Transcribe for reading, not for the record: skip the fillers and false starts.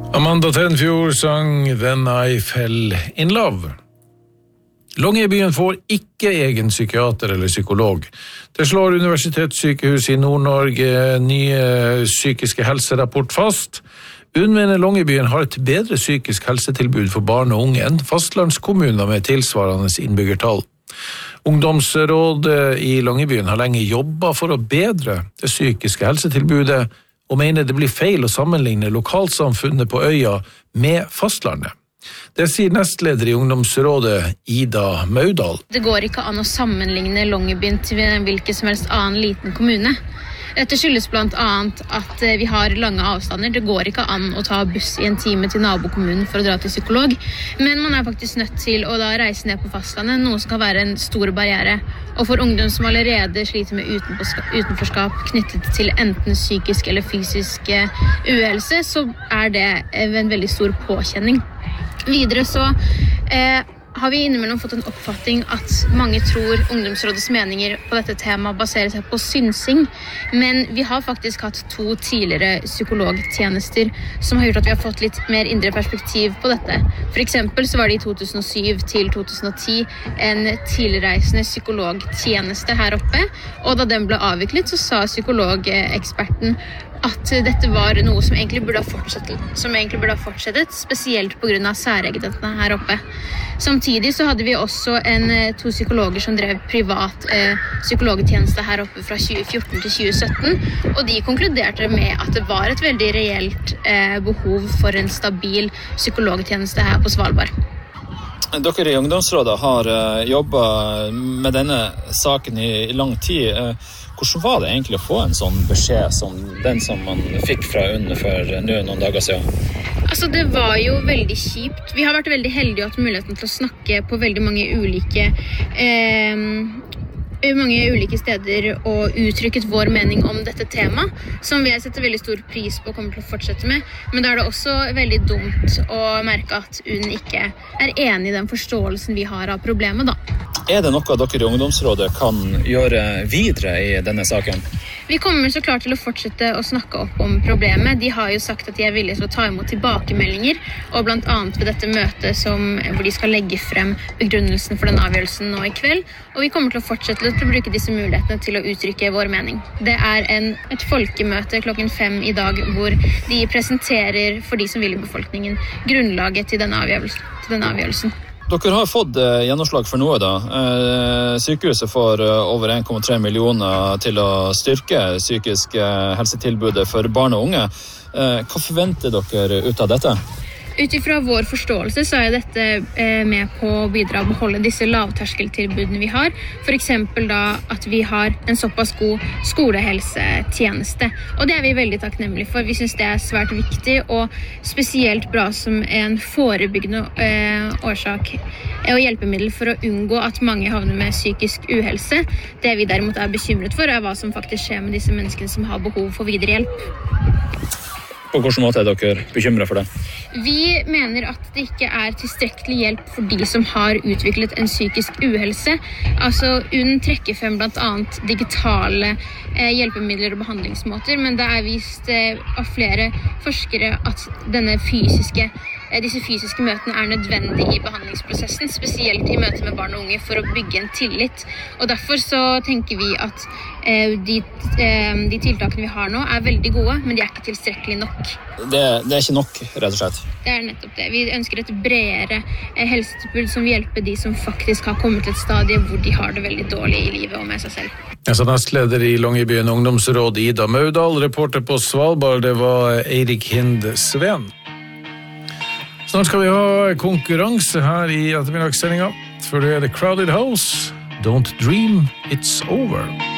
Amanda Tenfjord sang Then I Fell in Love. Longyearbyen får ikke egen psykiater eller psykolog. Det slår Universitetssykehuset i Nord-Norge nye psykiske helserapport fast. UNN mener Longyearbyen har et bedre psykisk helsetilbud for barn og unge enn fastlandskommuner med tilsvarende innbyggertall. Ungdomsrådet i Longyearbyen har lenge jobbet for å bedre det psykiske helsetilbudet, og mener det blir feil å sammenligne lokalsamfunnet på øya med fastlandet. Det sier nestleder i ungdomsrådet Ida Maudal. Det går ikke an å sammenligne Longyearbyen til hvilken som helst annen liten kommune. Dette skyldes blant annet at vi har lange avstander. Det går ikke an å ta buss i en time til nabokommunen for å dra til psykolog. Men man er faktisk nødt til å da reise ned på fastlandet, noe som kan være en stor barriere. Og for ungdom som allerede sliter med utenforskap knyttet til enten psykisk eller fysisk uhelse, så er det en veldig stor påkjenning. Videre så har vi innimellom fått en oppfatning at mange tror ungdomsrådets meninger på dette temaet baserer seg på synsing, men vi har faktisk hatt 2 tidligere psykologtjenester som har gjort at vi har fått litt mer indre perspektiv på dette. For eksempel så var det i 2007 til 2010 en tilreisende psykologtjeneste her oppe, og da den ble avviklet så sa psykologeksperten at dette var noe som egentlig burde ha fortsettet, spesielt på grunn av særegenhetene her oppe. Samtidig så hadde vi også 2 psykologer som drev privat psykologtjeneste her oppe fra 2014 til 2017, og de konkluderte med at det var et veldig reelt behov for en stabil psykologtjeneste her på Svalbard. Dere i ungdomsrådet har jobbet med denne saken i lang tid. Hvordan var det egentlig å få en sånn beskjed som den som man fikk fra UNN for noen dager siden? Altså, det var jo veldig kjipt. Vi har vært veldig heldige og hatt muligheten til å snakke på veldig mange ulike steder og uttrykket vår mening om dette temaet, som vi setter veldig stor pris på og kommer til å fortsette med. Men da er det også veldig dumt å merke at UNN ikke er enig i den forståelsen vi har av problemet, da. Er det noe dere i ungdomsrådet kan gjøre videre i denne saken? Vi kommer så klart til å fortsette å snakke opp om problemet. De har jo sagt at de er villige til å ta imot tilbakemeldinger, og blant annet ved dette møtet hvor de skal legge frem begrunnelsen for den avgjørelsen nå i kveld. Og vi kommer til å fortsette til å bruke disse mulighetene til å uttrykke vår mening. Det er et folkemøte 5:00 i dag, hvor de presenterer for de som vil i befolkningen grunnlaget til denne avgjørelsen. Dere har fått gjennomslag for noe da. Sykehuset får over 1,3 millioner til å styrke psykisk helsetilbudet for barn og unge. Hva forventer dere ut av dette? Utifra vår forståelse så er dette med på å bidra å beholde disse lavterskeltilbudene vi har. For eksempel da at vi har en såpass god skolehelsetjeneste. Og det er vi veldig takknemlige for. Vi synes det er svært viktig og spesielt bra som en forebyggende årsak og hjelpemiddel for å unngå at mange havner med psykisk uhelse. Det vi derimot er bekymret for er hva som faktisk skjer med disse menneskene som har behov for videre hjelp. På hvilken måte er dere bekymret for det? Vi mener at det ikke er tilstrekkelig hjelp for de som har utviklet en psykisk uhelse. Altså, UNN trekker frem blant annet digitale hjelpemidler og behandlingsmåter, men det er vist av flere forskere at disse fysiske møtene er nødvendige i behandlingsprosessen, spesielt i møte med barn og unge, for å bygge en tillit. Og derfor så tenker vi at de tiltakene vi har nå er veldig gode, men de er ikke tilstrekkelig nok. Det er ikke nok, rett og slett? Det er nettopp det. Vi ønsker et bredere helsetilbud som vil hjelpe de som faktisk har kommet til et stadie hvor de har det veldig dårlig i livet og med seg selv. Så nestleder i Longyearbyen ungdomsråd Ida Maudal, reporter på Svalbard, det var Eirik Hind Sveen. Snart skal vi ha konkurranse her i ettermiddagssendinga, for det er The Crowded House. Don't dream it's over.